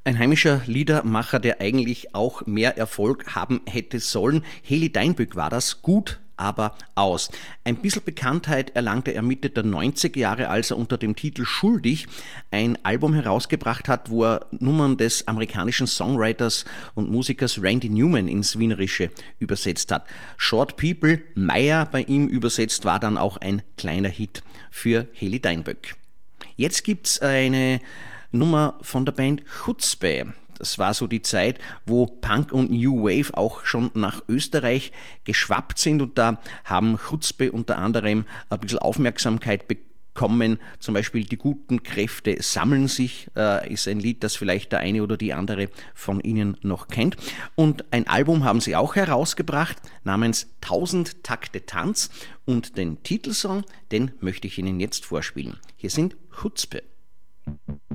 Ein heimischer Liedermacher, der eigentlich auch mehr Erfolg haben hätte sollen. Heli Deinböck war das, gut, aber aus. Ein bisschen Bekanntheit erlangte er Mitte der 90er Jahre, als er unter dem Titel Schuldig ein Album herausgebracht hat, wo er Nummern des amerikanischen Songwriters und Musikers Randy Newman ins Wienerische übersetzt hat. Short People, Meyer bei ihm übersetzt, war dann auch ein kleiner Hit für Heli Deinböck. Jetzt gibt's eine Nummer von der Band Chutzpe. Das war so die Zeit, wo Punk und New Wave auch schon nach Österreich geschwappt sind, und da haben Chutzpe unter anderem ein bisschen Aufmerksamkeit bekommen. Zum Beispiel Die guten Kräfte sammeln sich, ist ein Lied, das vielleicht der eine oder die andere von Ihnen noch kennt. Und ein Album haben sie auch herausgebracht namens 1000 Takte Tanz, und den Titelsong, den möchte ich Ihnen jetzt vorspielen. Hier sind Chutzpe.